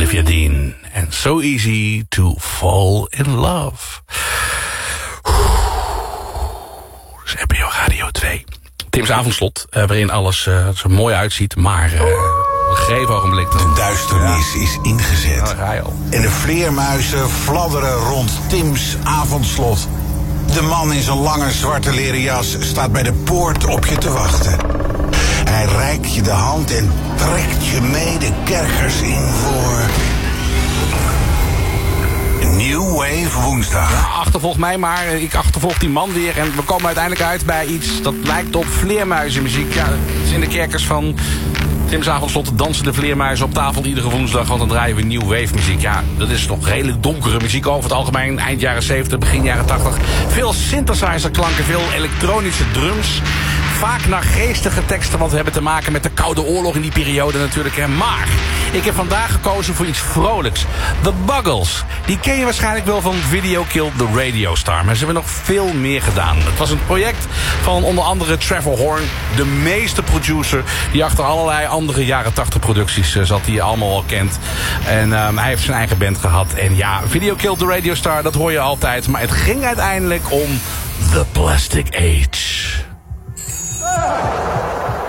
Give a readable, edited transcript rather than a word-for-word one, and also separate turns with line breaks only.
Olivia Dean. En So Easy to Fall in Love. Dat is NPO Radio 2. Tim's avondslot, waarin alles er zo mooi uitziet, maar een gegeven ogenblik.
De duisternis is ingezet. En de vleermuizen fladderen rond Tim's avondslot. De man in zijn lange zwarte leren jas staat bij de poort op je te wachten. Hij reikt je de hand en trekt je mee de kerkers in voor New Wave woensdag.
Ja, achtervolg mij maar, ik achtervolg die man weer. En we komen uiteindelijk uit bij iets dat lijkt op vleermuizenmuziek. Ja, het is in de kerkers van Tim's avondslot dansen de vleermuizen op tafel iedere woensdag. Want dan draaien we New Wave muziek. Ja, dat is toch redelijk donkere muziek over het algemeen. Eind jaren 70, begin jaren 80. Veel synthesizerklanken, veel elektronische drums. Vaak naar geestige teksten, want we hebben te maken met de Koude Oorlog in die periode natuurlijk. Hè. Maar ik heb vandaag gekozen voor iets vrolijks. The Buggles. Die ken je waarschijnlijk wel van Video Killed the Radio Star. Maar ze hebben nog veel meer gedaan. Het was een project van onder andere Trevor Horn. De meeste producer die achter allerlei andere jaren 80 producties zat. Die je allemaal al kent. En hij heeft zijn eigen band gehad. En ja, Video Killed the Radio Star, dat hoor je altijd. Maar het ging uiteindelijk om The Plastic Age.